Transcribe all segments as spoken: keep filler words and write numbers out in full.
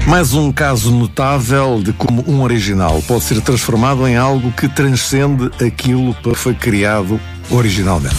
Mais um caso notável de como um original pode ser transformado em algo que transcende aquilo para que foi criado originalmente.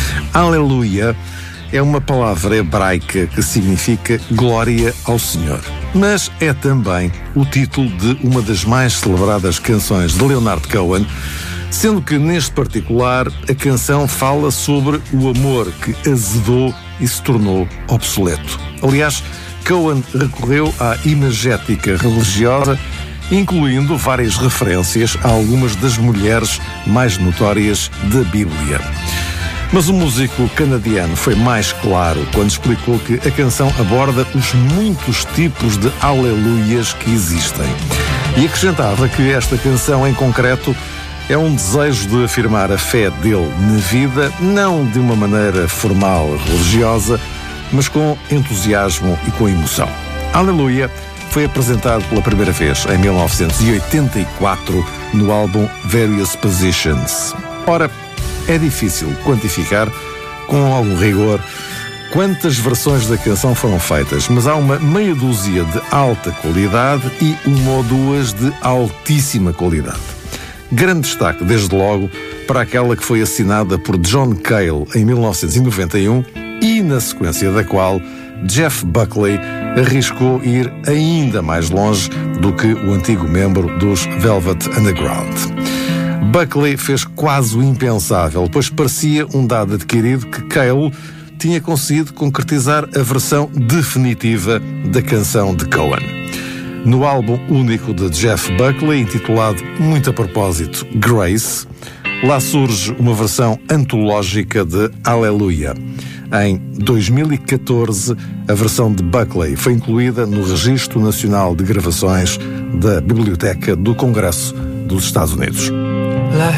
Aleluia é uma palavra hebraica que significa glória ao Senhor, mas é também o título de uma das mais celebradas canções de Leonard Cohen, sendo que, neste particular, a canção fala sobre o amor que azedou e se tornou obsoleto. Aliás, Cohen recorreu à imagética religiosa, incluindo várias referências a algumas das mulheres mais notórias da Bíblia. Mas o músico canadiano foi mais claro quando explicou que a canção aborda os muitos tipos de aleluias que existem. E acrescentava que esta canção, em concreto, é um desejo de afirmar a fé dele na vida, não de uma maneira formal religiosa, mas com entusiasmo e com emoção. Aleluia foi apresentado pela primeira vez em mil novecentos e oitenta e quatro no álbum Various Positions. Ora, é difícil quantificar com algum rigor quantas versões da canção foram feitas, mas há uma meia dúzia de alta qualidade e uma ou duas de altíssima qualidade. Grande destaque, desde logo, para aquela que foi assinada por John Cale em mil novecentos e noventa e um e na sequência da qual Jeff Buckley arriscou ir ainda mais longe do que o antigo membro dos Velvet Underground. Buckley fez quase o impensável, pois parecia um dado adquirido que Cale tinha conseguido concretizar a versão definitiva da canção de Cohen. No álbum único de Jeff Buckley, intitulado, muito a propósito, Grace, lá surge uma versão antológica de Aleluia. Em dois mil e catorze, a versão de Buckley foi incluída no Registro Nacional de Gravações da Biblioteca do Congresso dos Estados Unidos.